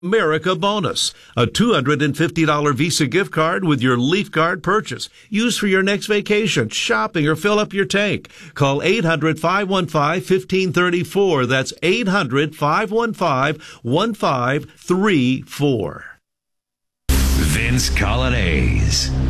America Bonus, a $250 Visa gift card with your Leaf Card purchase. Use for your next vacation, shopping, or fill up your tank. Call 800-515-1534. That's 800-515-1534. Vince Coglianese.